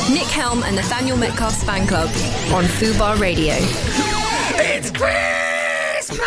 Nick Helm and Nathaniel Metcalf's fan club on Fubar Radio. It's Christmas!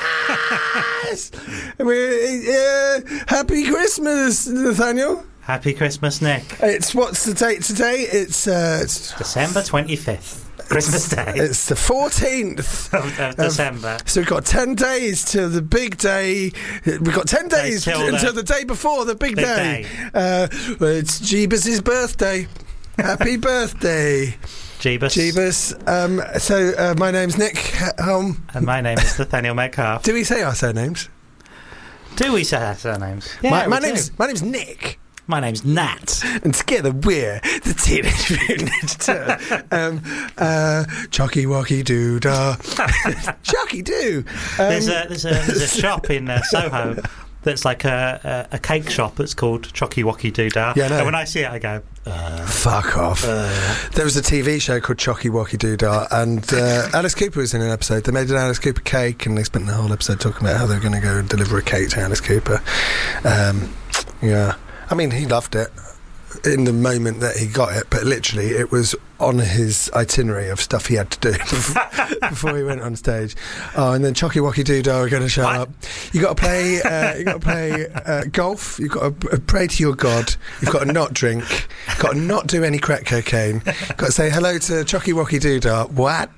Happy Christmas, Nathaniel. Happy Christmas, Nick. What's the date today? It's December 25th. Christmas Day. It's the 14th of December. So we've got 10 days till the big day. We've got 10 days until the day before the big day. It's Jeebus' birthday. Happy birthday, Jeebus. So my name's Nick Helm. And my name is Nathaniel Metcalf. Do we say our surnames? Do we say our surnames? Yeah, my name's Nick. My name's Nat. And together we're the Teenage Mutant Ninja Turtles. Chucky Wocky Doo Dah. Chucky Doo. There's a shop in Soho that's like a cake shop that's called Chucky Wocky Doo Dah. Yeah, no. And when I see it, I go, fuck off. There was a TV show called Chucky Wocky Doo Dah, and Alice Cooper was in an episode. They made an Alice Cooper cake, and they spent the whole episode talking about how they were going to go and deliver a cake to Alice Cooper. Yeah. I mean, he loved it in the moment that he got it, but literally it was on his itinerary of stuff he had to do before he went on stage. Oh, and then Chucky Wocky Doo Dah are going to show up. You got to play. You got to play golf. You've got to pray to your God. You've got to not drink. You've got to not do any crack cocaine. You've got to say hello to Chucky Wocky Doo Dah. What?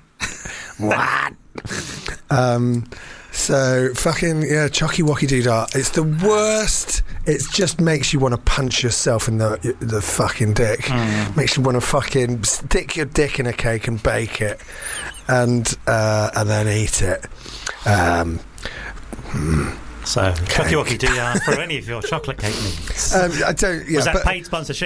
So fucking Chucky Wocky Doo Dah. It's the worst. It just makes you want to punch yourself in the fucking dick. Makes you want to fucking stick your dick in a cake and bake it, and then eat it. So, Chucky Wocky Doo Dah for any of your chocolate cake needs. I don't. Yeah, was that paid sponsorship?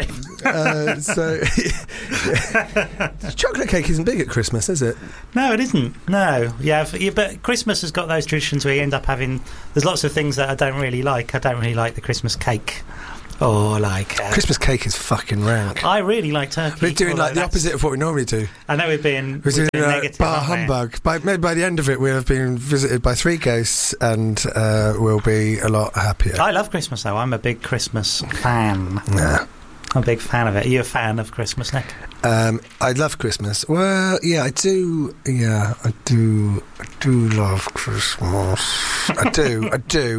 Chocolate cake isn't big at Christmas, is it? No, it isn't. No, but Christmas has got those traditions where you end up having. There's lots of things that I don't really like. I don't really like the Christmas cake. Or Christmas cake is fucking rank. I really like turkey. We're doing the opposite of what we normally do. I know we're doing negative. Bar humbug. Maybe by the end of it, we'll have been visited by 3 ghosts, and we'll be a lot happier. I love Christmas, though. I'm a big Christmas fan. Yeah. I'm a big fan of it. Are you a fan of Christmas, Nick? I love Christmas. Well, yeah, I do. Yeah, I do love Christmas. I do.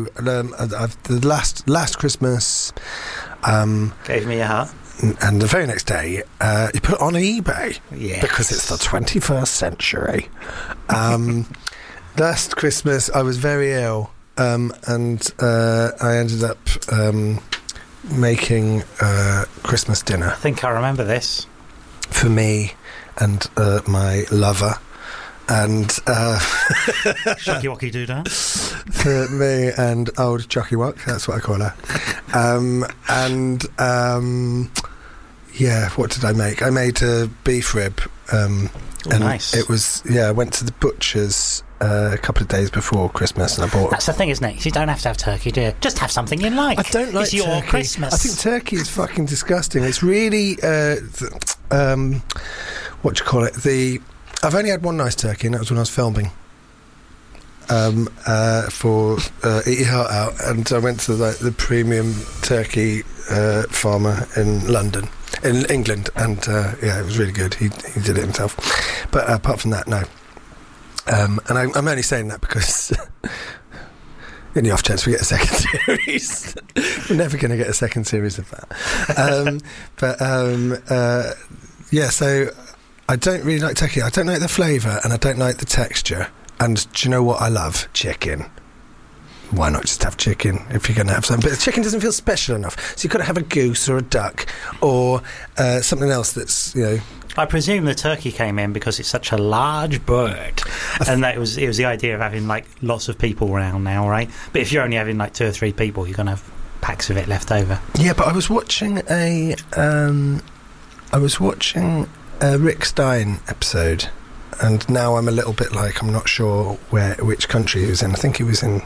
The last Christmas gave me a heart. And the very next day, you put it on eBay. Yes. Because it's the 21st century. Last Christmas, I was very ill, and I ended up making Christmas dinner. I think I remember this. For me and my lover, and Chucky Wocky Doo Dah. For me and old Chucky Wock, that's what I call her. What did I make? I made a beef rib. And nice. It was I went to the butcher's a couple of days before Christmas, and I bought. That's the thing, isn't it? You don't have to have turkey, do you? Just have something you like. I don't like it's turkey. Your Christmas. I think turkey is fucking disgusting. It's really what do you call it? I've only had one nice turkey, and that was when I was filming for Eat Your Heart Out, and I went to the premium turkey farmer in London. In England, and it was really good. He did it himself. But apart from that, no. And I'm only saying that because in the off chance we get a second series, we're never going to get a second series of that. So I don't really like turkey. I don't like the flavour, and I don't like the texture. And do you know what I love? Chicken. Why not just have chicken if you're going to have something? But chicken doesn't feel special enough, so you've got to have a goose or a duck or something else that's, I presume the turkey came in because it's such a large bird, and that it was the idea of having lots of people around now, right? But if you're only having 2 or 3 people, you're going to have packs of it left over. Yeah, but I was watching a Rick Stein episode, and now I'm a little bit I'm not sure which country he was in. I think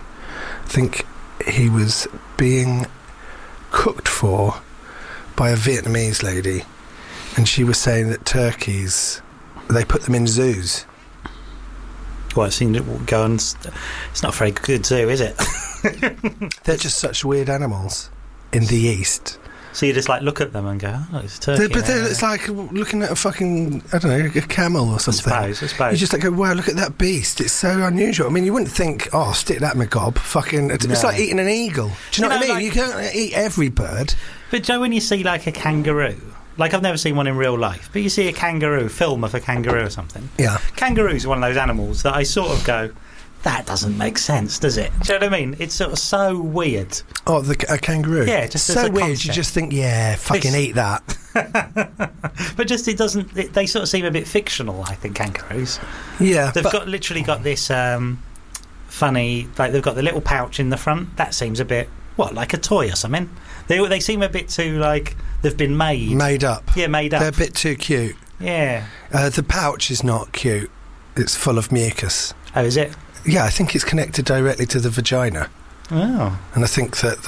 he was being cooked for by a Vietnamese lady, and she was saying that turkeys, they put them in zoos. Well, it seemed to go on. It's not a very good zoo, is it? They're just such weird animals in the East. So you just like look at them and go, oh, it's turkey. But it's like looking at a fucking, I don't know, a camel or something. I suppose. You just like go, wow, look at that beast. It's so unusual. I mean, you wouldn't think, oh, stick that in my gob. Fucking, it's like eating an eagle. Do you know what I mean? Like, you can't eat every bird. But Joe, when you see like a kangaroo, like I've never seen one in real life, but you see a kangaroo, film of a kangaroo or something. Yeah. Kangaroos are one of those animals that I sort of go, that doesn't make sense, does it? Do you know what I mean? It's sort of so weird. Oh, a kangaroo? Yeah, just so weird. Concept. You just think, yeah, fucking eat that. But just it doesn't. They sort of seem a bit fictional. I think kangaroos. Yeah, they've literally got this funny. Like they've got the little pouch in the front. That seems a bit like a toy or something. They seem a bit too like they've been made up. Yeah, made up. They're a bit too cute. Yeah. The pouch is not cute. It's full of mucus. Oh, is it? Yeah, I think it's connected directly to the vagina. Oh. And I think that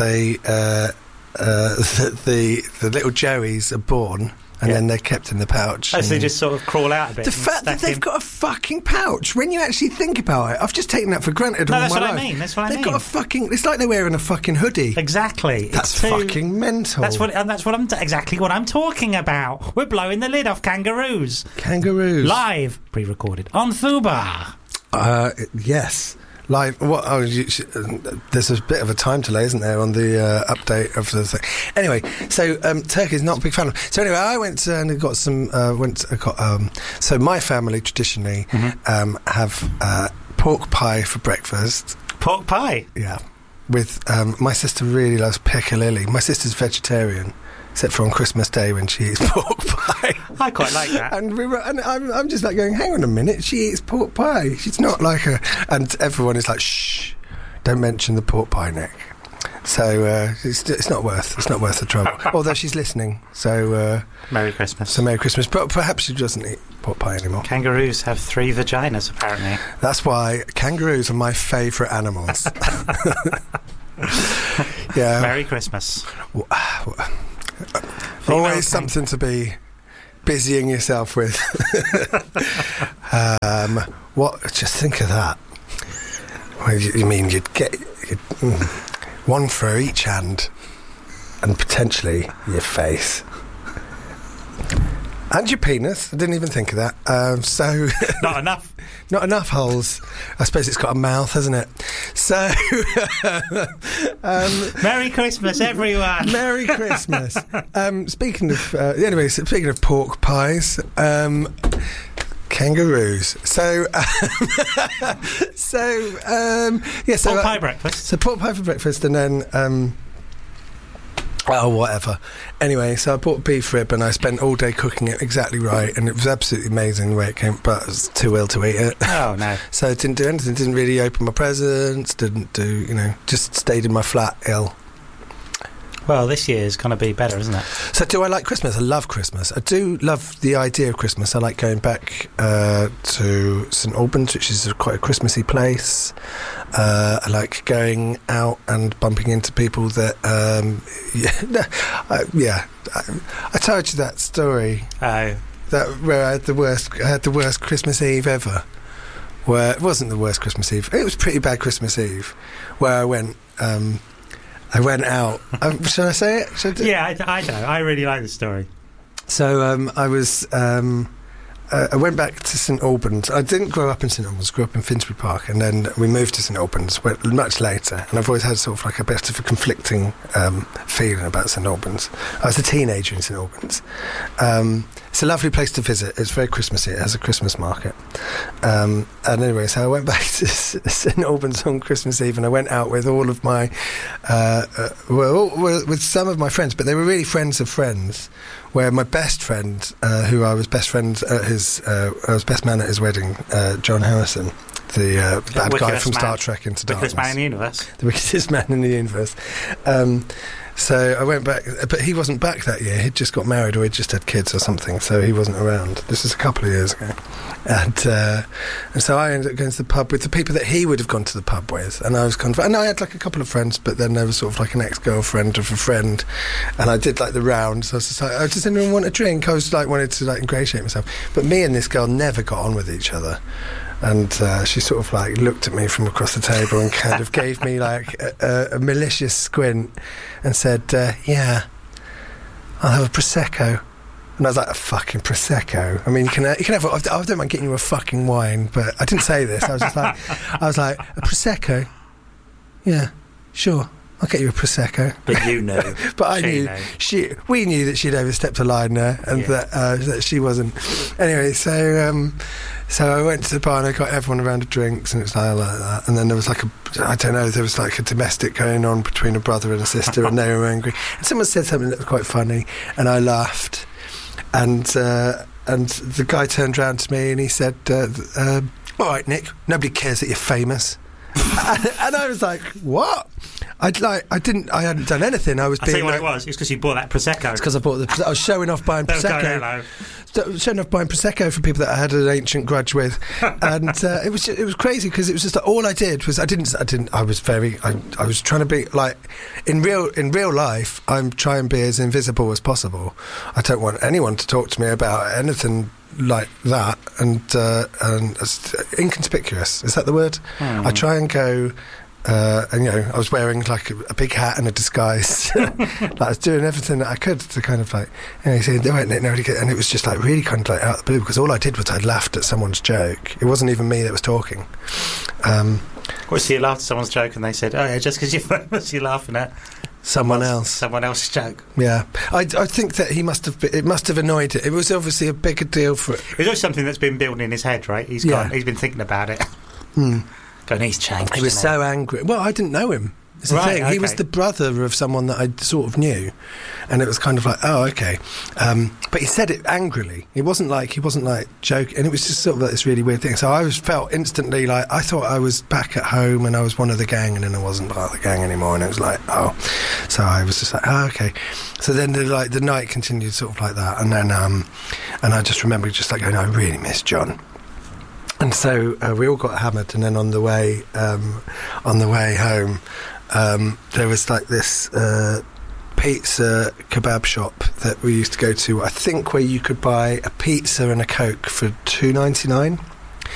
the little joeys are born and then they're kept in the pouch. Oh, so they just sort of crawl out a bit. The fact that they've got a fucking pouch, when you actually think about it, I've just taken that for granted all my life. That's what I mean. That's what I mean. They've got a fucking... It's like they're wearing a fucking hoodie. Exactly. That's fucking mental. Exactly what I'm talking about. We're blowing the lid off kangaroos. Kangaroos. Live, pre-recorded on Fubar. Yes. Live. What? Oh, there's a bit of a time delay, isn't there, on the update of the thing? Anyway, so turkey's not a big fan of. So anyway, I went and got some. So my family traditionally have pork pie for breakfast. Pork pie. Yeah. With my sister really loves piccalilli. My sister's vegetarian. Except for on Christmas Day when she eats pork pie. I quite like that. And I'm just like going, hang on a minute, she eats pork pie. She's not like a... And everyone is like, shh, don't mention the pork pie, Nick. So it's not worth the trouble. Although she's listening, so... Merry Christmas. So Merry Christmas. But perhaps she doesn't eat pork pie anymore. Kangaroos have 3 vaginas, apparently. That's why kangaroos are my favourite animals. Yeah. Merry Christmas. Always something to be busying yourself with. Just think of that. Well, you mean you'd get one for each hand and potentially your face and your penis. I didn't even think of that. So not enough. Not enough holes. I suppose it's got a mouth, hasn't it? So, Merry Christmas, everyone. Merry Christmas. Speaking of pork pies, kangaroos. So pork pie breakfast. So pork pie for breakfast, and then. Whatever. Anyway, so I bought beef rib and I spent all day cooking it exactly right, and it was absolutely amazing the way it came, but I was too ill to eat it. Oh, no. So I didn't do anything, didn't really open my presents, just stayed in my flat ill. Well, this year is going to be better, isn't it? So do I like Christmas? I love Christmas. I do love the idea of Christmas. I like going back to St Albans, which is quite a Christmassy place. I like going out and bumping into people that... I told you that story. Oh. Where I had the worst Christmas Eve ever. Where it wasn't the worst Christmas Eve. It was a pretty bad Christmas Eve. Where I went out. Shall I say it? Yeah, I know. I really like the story. So I went back to St Albans. I didn't grow up in St Albans. I grew up in Finsbury Park, and then we moved to St Albans much later. And I've always had sort of like a bit of a conflicting feeling about St Albans. I was a teenager in St Albans. It's a lovely place to visit. It's very Christmassy. It has a Christmas market. And anyway, so I went back to St Albans on Christmas Eve, and I went out with all of my, with some of my friends, but they were really friends of friends. Where my best friend, who I was best friend at I was best man at his wedding, John Harrison, the bad guy from Star Trek Into Darkness. The wickedest man in the universe. The wickedest man in the universe. So I went back, but he wasn't back that year. He'd just got married, or he'd just had kids or something, so he wasn't around. This was a couple of years ago. And so I ended up going to the pub with the people that he would have gone to the pub with, and I was and I had like a couple of friends, but then there was sort of like an ex-girlfriend of a friend, and I did like the rounds. So I was just like, does anyone want a drink? I was like wanted to like ingratiate myself, but me and this girl never got on with each other. And she sort of like looked at me from across the table and kind of gave me like a malicious squint and said, yeah, I'll have a Prosecco. And I was like, a fucking Prosecco? I mean, you can have, I don't mind getting you a fucking wine, but I didn't say this. I was like, a Prosecco? Yeah, sure. I'll get you a Prosecco. But you knew. But I knew. We knew that she'd overstepped a line there, and that she wasn't. Anyway, so I went to the bar and I got everyone a round of drinks, and it's like that. And then there was like there was like a domestic going on between a brother and a sister, and they were angry. And someone said something that was quite funny, and I laughed. And the guy turned round to me and he said, "All right, Nick, nobody cares that you're famous." and I was like, "What?" I hadn't done anything. I was I'll being. tell you what it was. It's because you bought that Prosecco. It's because I was showing off buying Prosecco. Showing off buying Prosecco for people that I had an ancient grudge with, and it was crazy because it was just like, all I did was I was trying to be like in real life. I'm trying to be as invisible as possible. I don't want anyone to talk to me about anything like that, and inconspicuous. Is that the word? I try and go. And I was wearing like a big hat and a disguise. Like, I was doing everything that I could to kind of like. He said, and it was just like really kind of like out of the blue, because all I did was I laughed at someone's joke. It wasn't even me that was talking. So you laughed at someone's joke and they said, "Oh yeah, just because you're famous, you're laughing at someone else's joke." Yeah, I think that it must have annoyed it. It was obviously a bigger deal for it. It was something that's been building in his head, right? He's been thinking about it. Going, he's changed. He was so angry. Well, I didn't know him. It's the thing. Okay. He was the brother of someone that I sort of knew, and it was kind of like, oh, okay. But he said it angrily. He wasn't like joking, and it was just sort of like this really weird thing. So I felt instantly like I thought I was back at home and I was one of the gang, and then I wasn't part of the gang anymore, and it was like, oh. So I was just like, oh, okay. So then the night continued sort of like that, and then and I just remember just like going, I really miss John. And so we all got hammered, and then on the way home, there was like this pizza kebab shop that we used to go to. I think where you could buy a pizza and a Coke for $2.99.